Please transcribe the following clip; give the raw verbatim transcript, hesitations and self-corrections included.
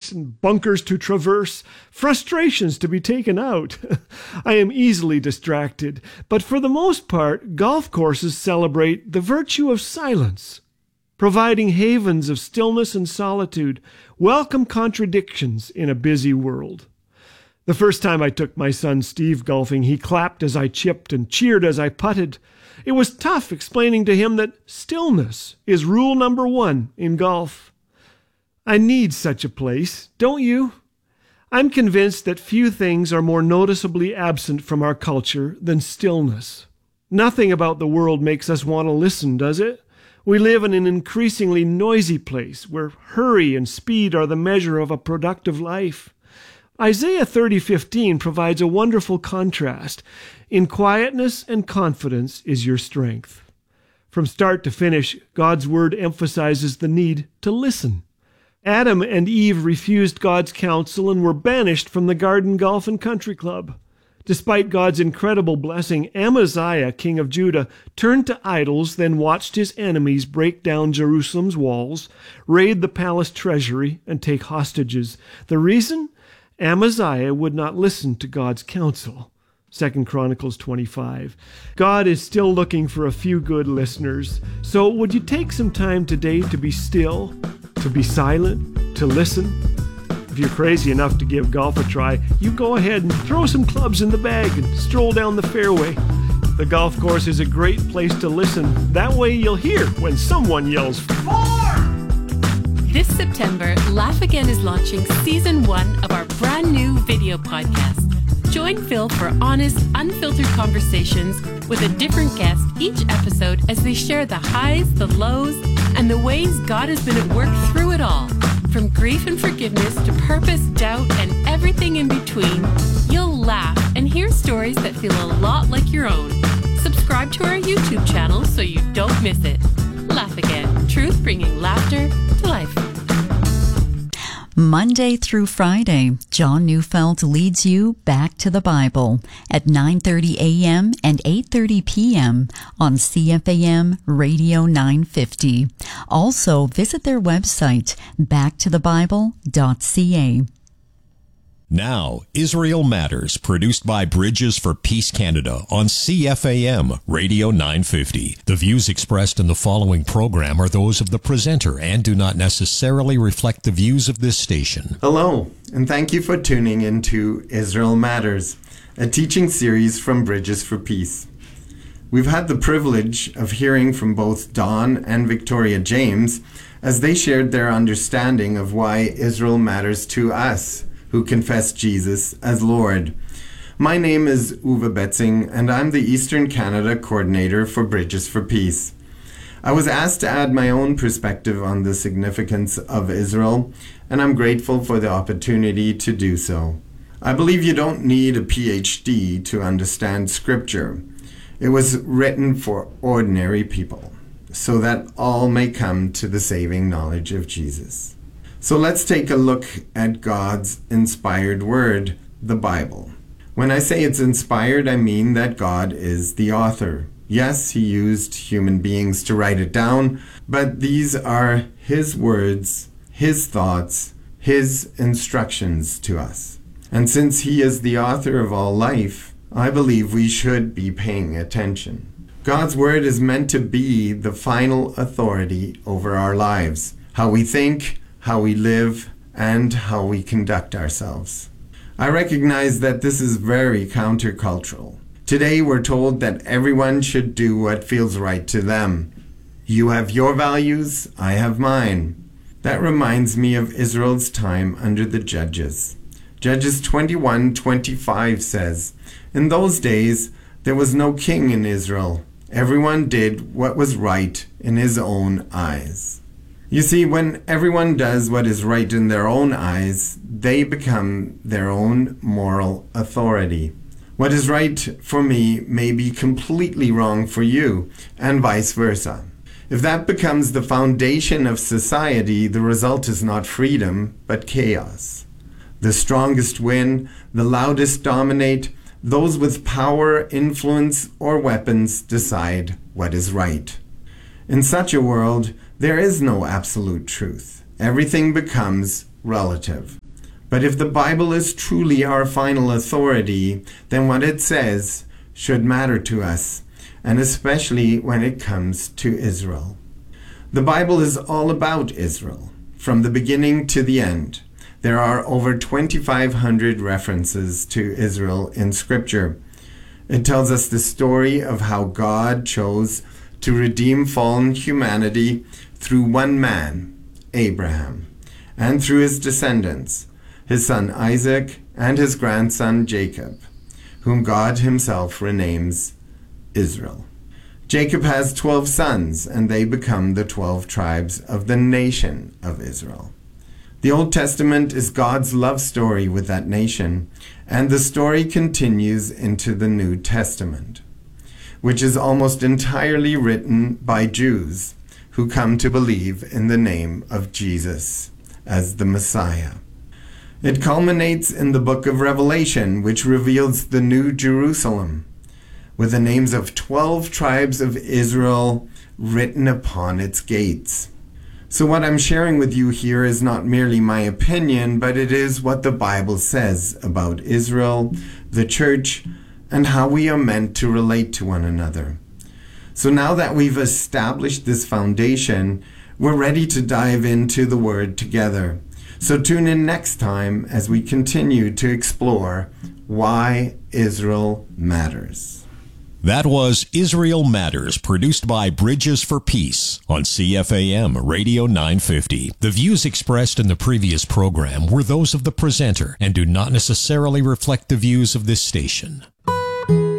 lakes and bunkers to traverse, frustrations to be taken out. I am easily distracted, but for the most part, golf courses celebrate the virtue of silence, providing havens of stillness and solitude, welcome contradictions in a busy world. The first time I took my son Steve golfing, he clapped as I chipped and cheered as I putted. It was tough explaining to him that stillness is rule number one in golf. I need such a place, don't you? I'm convinced that few things are more noticeably absent from our culture than stillness. Nothing about the world makes us want to listen, does it? We live in an increasingly noisy place where hurry and speed are the measure of a productive life. Isaiah thirty fifteen provides a wonderful contrast. In quietness and confidence is your strength. From start to finish, God's word emphasizes the need to listen. Adam and Eve refused God's counsel and were banished from the Garden Golf and Country Club. Despite God's incredible blessing, Amaziah, king of Judah, turned to idols, then watched his enemies break down Jerusalem's walls, raid the palace treasury, and take hostages. The reason? Amaziah would not listen to God's counsel. Second Chronicles twenty-five. God is still looking for a few good listeners. So would you take some time today to be still, to be silent, to listen? If you're crazy enough to give golf a try, you go ahead and throw some clubs in the bag and stroll down the fairway. The golf course is a great place to listen. That way you'll hear when someone yells, "Four!" This September, Laugh Again is launching season one of our brand new video podcast. Join Phil for honest, unfiltered conversations with a different guest each episode as they share the highs, the lows, and the ways God has been at work through it all. From grief and forgiveness to purpose, doubt, and everything in between, you'll laugh and hear stories that feel a lot like your own. Subscribe to our YouTube channel so you don't miss it. Laugh Again, truth bringing laughter to life. Monday through Friday, John Neufeld leads you back to the Bible at nine thirty a.m. and eight thirty p.m. on C F A M Radio nine fifty. Also, visit their website, back to the bible dot c a. Now, Israel Matters, produced by Bridges for Peace Canada on C F A M Radio nine fifty. The views expressed in the following program are those of the presenter and do not necessarily reflect the views of this station. Hello, and thank you for tuning into Israel Matters, a teaching series from Bridges for Peace. We've had the privilege of hearing from both Don and Victoria James as they shared their understanding of why Israel matters to us who confess Jesus as Lord. My name is Uwe Betzing, and I'm the Eastern Canada Coordinator for Bridges for Peace. I was asked to add my own perspective on the significance of Israel, and I'm grateful for the opportunity to do so. I believe you don't need a P H D to understand Scripture. It was written for ordinary people, so that all may come to the saving knowledge of Jesus. So let's take a look at God's inspired word, the Bible. When I say it's inspired, I mean that God is the author. Yes, he used human beings to write it down, but these are his words, his thoughts, his instructions to us. And since he is the author of all life, I believe we should be paying attention. God's word is meant to be the final authority over our lives, how we think, how we live, and how we conduct ourselves. I recognize that this is very countercultural. Today we're told that everyone should do what feels right to them. You have your values, I have mine. That reminds me of Israel's time under the judges. Judges twenty-one twenty-five says, "In those days there was no king in Israel. Everyone did what was right in his own eyes." You see, when everyone does what is right in their own eyes, they become their own moral authority. What is right for me may be completely wrong for you, and vice versa. If that becomes the foundation of society, the result is not freedom, but chaos. The strongest win, the loudest dominate, those with power, influence, or weapons decide what is right. In such a world, there is no absolute truth. Everything becomes relative. But if the Bible is truly our final authority, then what it says should matter to us, and especially when it comes to Israel. The Bible is all about Israel, from the beginning to the end. There are over twenty-five hundred references to Israel in Scripture. It tells us the story of how God chose to redeem fallen humanity through one man, Abraham, and through his descendants, his son Isaac and his grandson Jacob, whom God himself renames Israel. Jacob has twelve sons, and they become the twelve tribes of the nation of Israel. The Old Testament is God's love story with that nation, and the story continues into the New Testament, which is almost entirely written by Jews who come to believe in the name of Jesus as the Messiah. It culminates in the book of Revelation, which reveals the New Jerusalem, with the names of twelve tribes of Israel written upon its gates. So what I'm sharing with you here is not merely my opinion, but it is what the Bible says about Israel, the church, and how we are meant to relate to one another. So now that we've established this foundation, we're ready to dive into the Word together. So tune in next time as we continue to explore why Israel matters. That was Israel Matters, produced by Bridges for Peace on C F A M Radio nine fifty. The views expressed in the previous program were those of the presenter and do not necessarily reflect the views of this station.